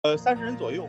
30人左右。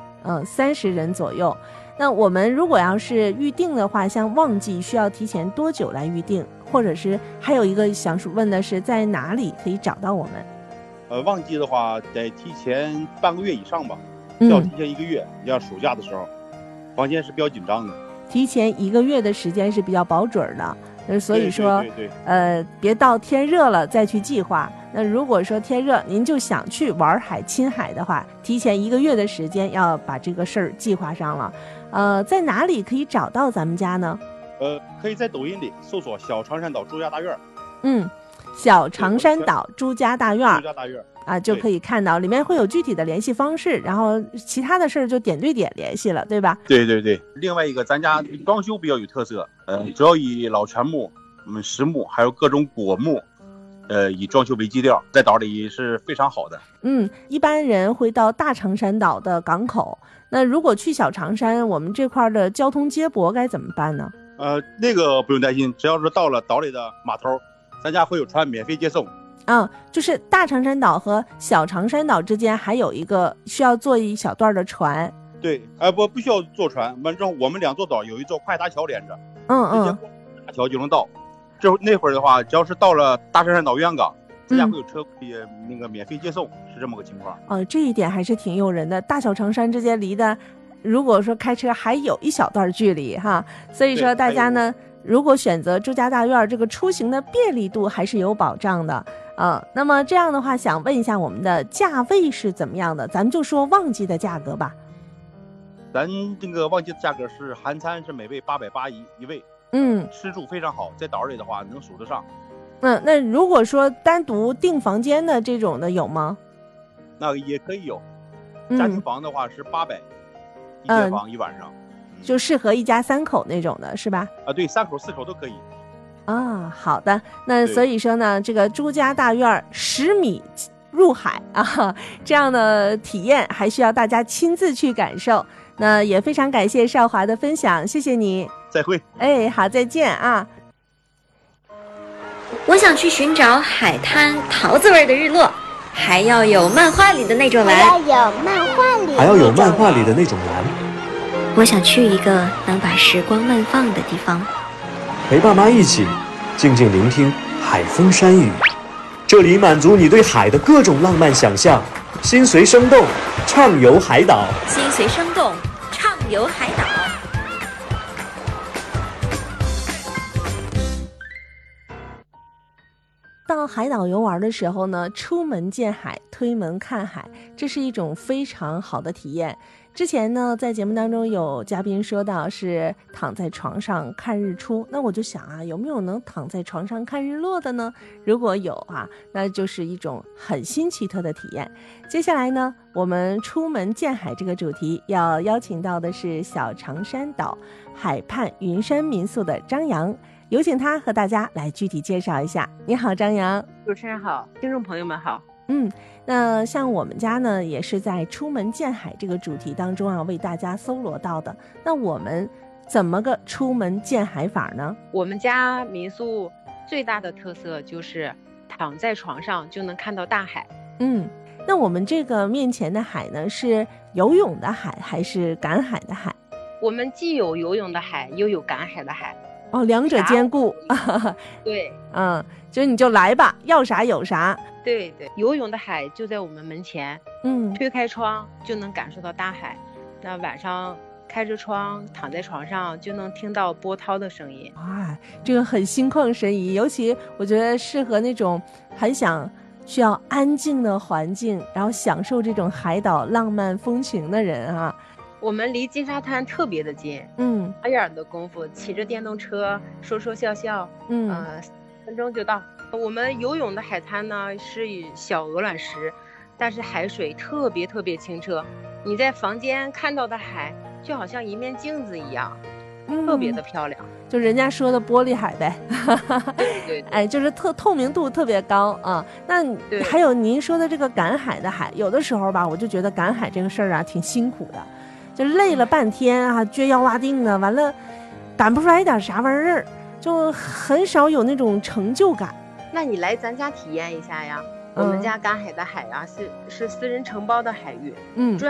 30人左右。那我们如果要是预定的话，像旺季需要提前多久来预定？或者是还有一个想问的是，在哪里可以找到我们？ 旺季的话得提前半个月以上吧，要提前1个月。要暑假的时候，房间是比较紧张的， 提前1个月的时间是比较保准的。所以说， 对， 别到天热了再去计划。那如果说天热，您就想去玩海、亲海的话，提前1个月的时间要把这个事儿计划上了。在哪里可以找到咱们家呢？ 可以在抖音里搜索小长山岛朱家大院。 小长山岛朱家大院，就可以看到里面会有具体的联系方式，然后其他的事儿就点对点联系了，对吧？ 对。另外一个，咱家装修比较有特色，主要以老全木、实木还有各种果木，以装修为基调，在岛里是非常好的。 一般人会到大长山岛的港口，那如果去小长山，我们这块的交通接驳该怎么办呢？ 那个不用担心，只要是到了岛里的码头，咱家会有船免费接送。 就是大长山岛和小长山岛之间还有一个需要坐一小段的船。 对，不需要坐船，完之后我们2座岛有一座快达桥连着，直接过大桥就能到。那会儿的话，只要是到了大长山岛渔港，咱家会有车那个免费接送，是这么个情况。 这一点还是挺诱人的。大小长山之间离的，如果说开车还有一小段距离哈，所以说大家呢，如果选择朱家大院，这个出行的便利度还是有保障的。那么这样的话，想问一下我们的价位是怎么样的？咱们就说旺季的价格吧。 咱这个旺季的价格是含餐是每位880一位，吃住非常好，在岛里的话能数得上。 那如果说单独订房间的这种的有吗？ 那也可以有，家庭房的话是800，一间房1晚上， 就适合一家3口那种的是吧？ 对，3口4口都可以。 好的。那所以说呢，这个朱家大院10米入海这样的体验还需要大家亲自去感受。那也非常感谢少华的分享，谢谢你。 再会。 好，再见啊。 我想去寻找海滩桃子味的日落，还要有漫画里的那种蓝， 还要有漫画里的那种蓝。 我想去一个能把时光慢放的地方， 陪爸妈一起静静聆听海风山雨，这里满足你对海的各种浪漫想象。心随生动，畅游海岛。 心随生动，畅游海岛。 到海岛游玩的时候呢，出门见海，推门看海，这是一种非常好的体验。之前呢，在节目当中有嘉宾说到是躺在床上看日出，那我就想有没有能躺在床上看日落的呢？如果有那就是一种很新奇特的体验。接下来呢，我们出门见海这个主题要邀请到的是小长山岛海畔云山民宿的张扬，有请他和大家来具体介绍一下。你好，张扬。 主持人好，听众朋友们好。 那像我们家呢，也是在出门见海这个主题当中为大家搜罗到的。那我们怎么个出门见海法呢？ 我们家民宿最大的特色就是躺在床上就能看到大海。 那我们这个面前的海呢，是游泳的海还是赶海的海？ 我们既有游泳的海，又有赶海的海。 两者兼顾。 对， 就是你就来吧，要啥有啥。 对，游泳的海就在我们门前，推开窗就能感受到大海。那晚上开着窗躺在床上就能听到波涛的声音。 这个很心旷神怡，尤其我觉得适合那种很需要安静的环境，然后享受这种海岛浪漫风情的人我们离金沙滩特别的近，眨眼的功夫，骑着电动车说说笑笑，3分钟就到。我们游泳的海滩呢是以小鹅卵石，但是海水特别特别清澈，你在房间看到的海就好像一面镜子一样，特别的漂亮， 就人家说的玻璃海呗。 对， 就是透明度特别高那还有您说的这个赶海的海，有的时候吧，我就觉得赶海这个事儿挺辛苦的，就累了半天撅腰挖腚的，完了赶不出来一点啥玩意儿，就很少有那种成就感。 那你来咱家体验一下呀。 我们家赶海的海啊是私人承包的海域，